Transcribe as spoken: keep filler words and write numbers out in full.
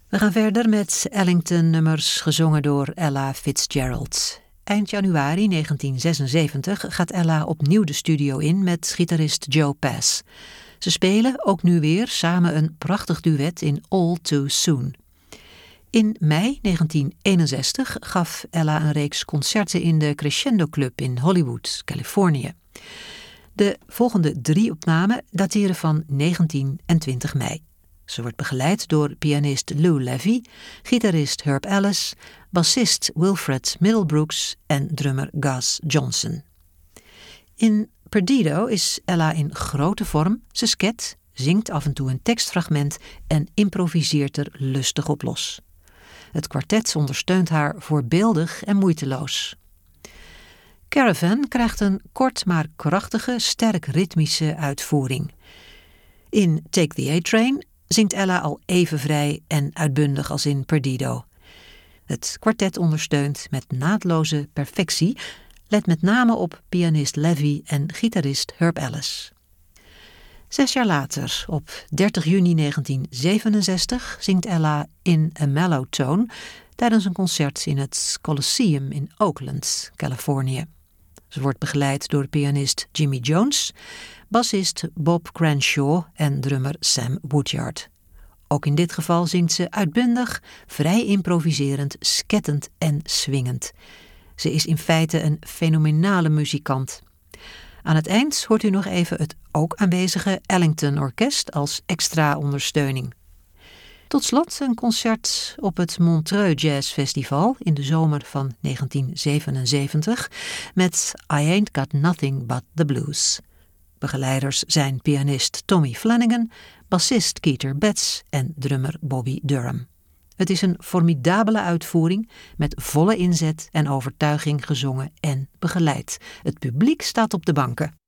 We gaan verder met Ellington-nummers gezongen door Ella Fitzgerald. Eind januari negentien zesenzeventig gaat Ella opnieuw de studio in met gitarist Joe Pass. Ze spelen ook nu weer samen een prachtig duet in All Too Soon. In mei negentien eenenzestig gaf Ella een reeks concerten in de Crescendo Club in Hollywood, Californië. De volgende drie opnamen dateren van negentien en twintig mei. Ze wordt begeleid door pianist Lou Levy, gitarist Herb Ellis, bassist Wilfred Middlebrooks en drummer Gus Johnson. In Perdido is Ella in grote vorm. Ze sket, zingt af en toe een tekstfragment en improviseert er lustig op los. Het kwartet ondersteunt haar voorbeeldig en moeiteloos. Caravan krijgt een kort maar krachtige, sterk ritmische uitvoering. In Take the A-Train zingt Ella al even vrij en uitbundig als in Perdido. Het kwartet ondersteunt met naadloze perfectie, let met name op pianist Levy en gitarist Herb Ellis. Zes jaar later, op dertig juni negentien zevenenzestig, zingt Ella In a Mellow Tone tijdens een concert in het Coliseum in Oakland, Californië. Ze wordt begeleid door pianist Jimmy Jones, bassist Bob Cranshaw en drummer Sam Woodyard. Ook in dit geval zingt ze uitbundig, vrij improviserend, skettend en swingend. Ze is in feite een fenomenale muzikant. Aan het eind hoort u nog even het ook aanwezige Ellington Orkest als extra ondersteuning. Tot slot een concert op het Montreux Jazz Festival in de zomer van negentien zevenenzeventig met I Ain't Got Nothing But The Blues. Begeleiders zijn pianist Tommy Flanagan, bassist Keeter Betts en drummer Bobby Durham. Het is een formidabele uitvoering met volle inzet en overtuiging gezongen en begeleid. Het publiek staat op de banken.